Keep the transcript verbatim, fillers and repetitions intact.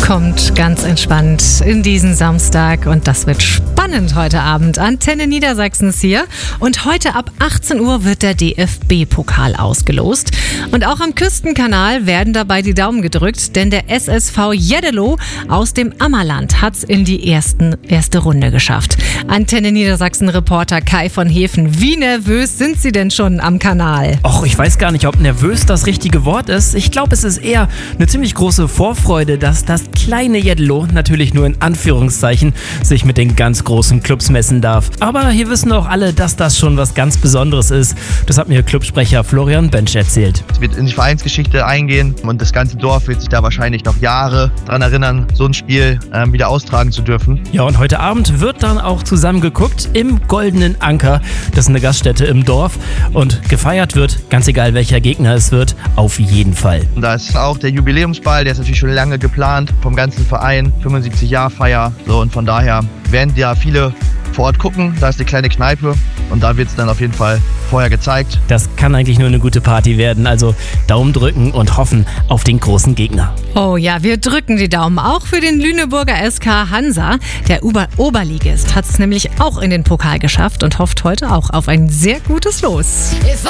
Kommt ganz entspannt in diesen Samstag und das wird spannend heute Abend. Antenne Niedersachsen ist hier und heute ab achtzehn Uhr wird der D F B-Pokal ausgelost. Und auch am Küstenkanal werden dabei die Daumen gedrückt, denn der S S V Jeddelo aus dem Ammerland hat's in die ersten, erste Runde geschafft. Antenne Niedersachsen-Reporter Kai von Hefen, wie nervös sind Sie denn schon am Kanal? Och, ich weiß gar nicht, ob nervös das richtige Wort ist. Ich glaube, es ist eher eine ziemlich große Vorfreude, dass das kleine Jeddelo, natürlich nur in Anführungszeichen, sich mit den ganz großen Clubs messen darf. Aber hier wissen auch alle, dass das schon was ganz Besonderes ist. Das hat mir Clubsprecher Florian Bensch erzählt. Es wird in die Vereinsgeschichte eingehen und das ganze Dorf wird sich da wahrscheinlich noch Jahre daran erinnern, so ein Spiel ähm, wieder austragen zu dürfen. Ja, und heute Abend wird dann auch zusammen geguckt im Goldenen Anker. Das ist eine Gaststätte im Dorf und gefeiert wird, ganz egal welcher Gegner es wird, auf jeden Fall. Und da ist auch der Jubiläumsball, der ist natürlich schon lange geplant vom ganzen Verein, fünfundsiebzig Jahr Feier. So, und von daher werden ja viele vor Ort gucken. Da ist eine kleine Kneipe und da wird es dann auf jeden Fall vorher gezeigt. Das kann eigentlich nur eine gute Party werden. Also Daumen drücken und hoffen auf den großen Gegner. Oh ja, wir drücken die Daumen auch für den Lüneburger S K Hansa. Der Ober- Oberligist hat es nämlich auch in den Pokal geschafft und hofft heute auch auf ein sehr gutes Los.